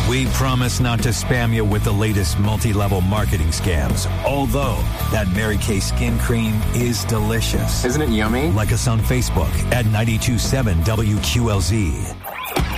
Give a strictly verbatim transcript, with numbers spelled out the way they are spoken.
We promise not to spam you with the latest multi-level marketing scams. Although that Mary Kay skin cream is delicious. Isn't it yummy? Like us on Facebook at nine two seven W Q L Z.